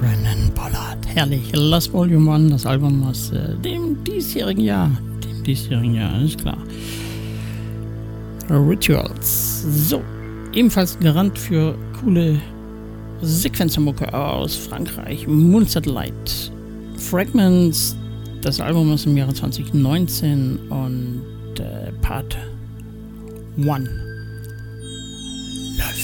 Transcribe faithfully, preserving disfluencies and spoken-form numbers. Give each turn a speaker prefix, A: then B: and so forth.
A: Brandon Pollard. Herrlich. Lost Volume eins, das Album aus äh, dem diesjährigen Jahr. Dem diesjährigen Jahr, ist klar. Rituals. So. Ebenfalls Garant für coole Sequenzermucke aus Frankreich. Moon Satellite. Fragments. Das Album ist im Jahre zwanzig neunzehn und äh, Part eins.